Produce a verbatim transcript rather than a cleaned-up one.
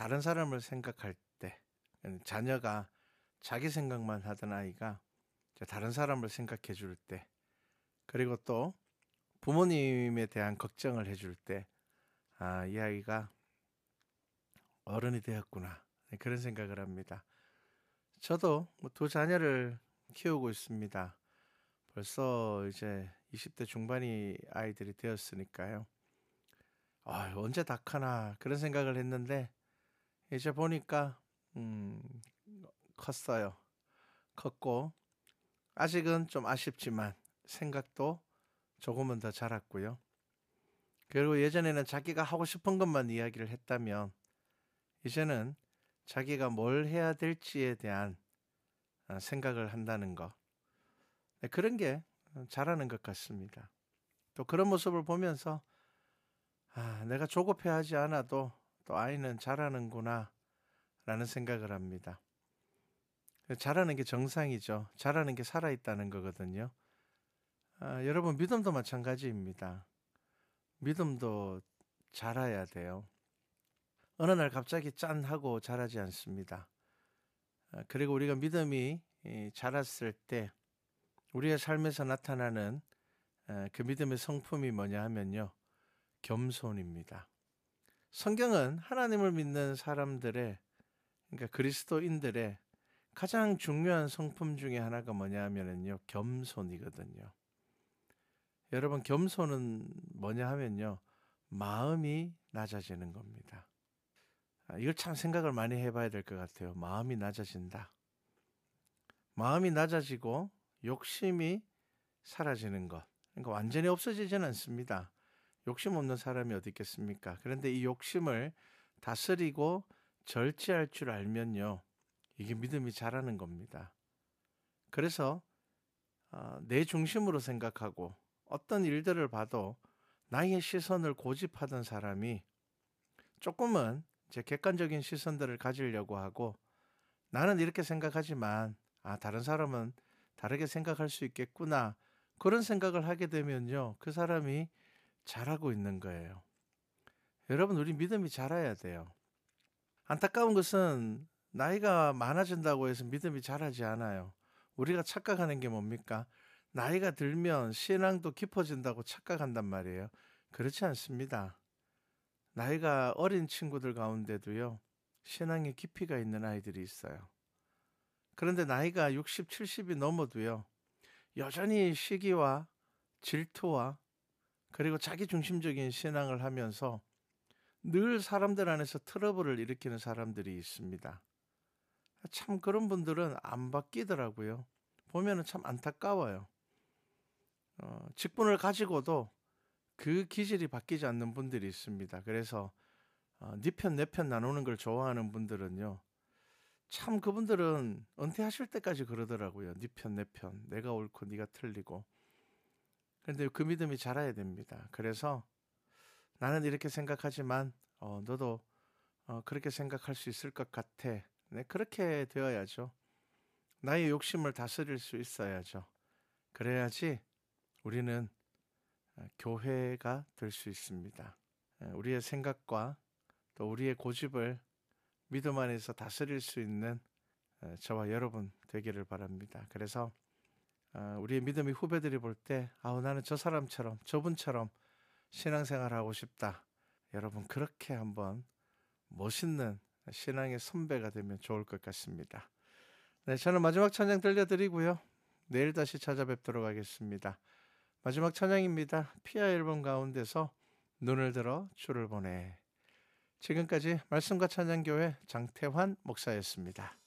다른 사람을 생각할 때, 자녀가 자기 생각만 하던 아이가 이제 다른 사람을 생각해 줄 때, 그리고 또 부모님에 대한 걱정을 해줄 때, 아, 이 아이가 어른이 되었구나. 네, 그런 생각을 합니다. 저도 뭐 두 자녀를 키우고 있습니다. 벌써 이제 이십 대 중반이 아이들이 되었으니까요. 아, 언제 다 크나 그런 생각을 했는데 이제 보니까 음, 컸어요. 컸고 아직은 좀 아쉽지만 생각도 조금은 더 자랐고요. 그리고 예전에는 자기가 하고 싶은 것만 이야기를 했다면 이제는 자기가 뭘 해야 될지에 대한 생각을 한다는 것. 네, 그런 게 잘하는 것 같습니다. 또 그런 모습을 보면서 아, 내가 조급해하지 않아도 또 아이는 잘하는구나 라는 생각을 합니다. 잘하는 게 정상이죠. 잘하는 게 살아있다는 거거든요. 아, 여러분 믿음도 마찬가지입니다. 믿음도 자라야 돼요. 어느 날 갑자기 짠 하고 자라지 않습니다. 아, 그리고 우리가 믿음이 자랐을 때 우리의 삶에서 나타나는 그 믿음의 성품이 뭐냐 하면요. 겸손입니다. 성경은 하나님을 믿는 사람들의, 그러니까 그리스도인들의 가장 중요한 성품 중에 하나가 뭐냐 하면요. 겸손이거든요. 여러분, 겸손은 뭐냐 하면요. 마음이 낮아지는 겁니다. 이걸 참 생각을 많이 해봐야 될 것 같아요. 마음이 낮아진다. 마음이 낮아지고 욕심이 사라지는 것. 그러니까 완전히 없어지지는 않습니다. 욕심 없는 사람이 어디 있겠습니까? 그런데 이 욕심을 다스리고 절제할 줄 알면요. 이게 믿음이 자라는 겁니다. 그래서 내 중심으로 생각하고 어떤 일들을 봐도 나의 시선을 고집하던 사람이 조금은 이제 객관적인 시선들을 가지려고 하고 나는 이렇게 생각하지만 아, 다른 사람은 다르게 생각할 수 있겠구나. 그런 생각을 하게 되면요. 그 사람이 잘하고 있는 거예요. 여러분, 우리 믿음이 자라야 돼요. 안타까운 것은 나이가 많아진다고 해서 믿음이 자라지 않아요. 우리가 착각하는 게 뭡니까? 나이가 들면 신앙도 깊어진다고 착각한단 말이에요. 그렇지 않습니다. 나이가 어린 친구들 가운데도요. 신앙의 깊이가 있는 아이들이 있어요. 그런데 나이가 육십, 칠십이 넘어도요. 여전히 시기와 질투와 그리고 자기중심적인 신앙을 하면서 늘 사람들 안에서 트러블을 일으키는 사람들이 있습니다. 참 그런 분들은 안 바뀌더라고요. 보면은 참 안타까워요. 어, 직분을 가지고도 그 기질이 바뀌지 않는 분들이 있습니다. 그래서 어, 네 편, 내 편 나누는 걸 좋아하는 분들은요. 참 그분들은 은퇴하실 때까지 그러더라고요. 네 편, 내 편, 내가 옳고 네가 틀리고. 그런데 그 믿음이 자라야 됩니다. 그래서 나는 이렇게 생각하지만 어, 너도 어, 그렇게 생각할 수 있을 것 같아. 네, 그렇게 되어야죠. 나의 욕심을 다스릴 수 있어야죠. 그래야지 우리는 교회가 될 수 있습니다. 우리의 생각과 또 우리의 고집을 믿음 안에서 다스릴 수 있는 저와 여러분 되기를 바랍니다. 그래서 우리의 믿음의 후배들이 볼 때 아우 나는 저 사람처럼 저분처럼 신앙생활하고 싶다. 여러분 그렇게 한번 멋있는 신앙의 선배가 되면 좋을 것 같습니다. 네, 저는 마지막 찬양 들려드리고요. 내일 다시 찾아뵙도록 하겠습니다. 마지막 찬양입니다. 피아 앨범 가운데서 눈을 들어 주를 보내. 지금까지 말씀과 찬양교회 장태환 목사였습니다.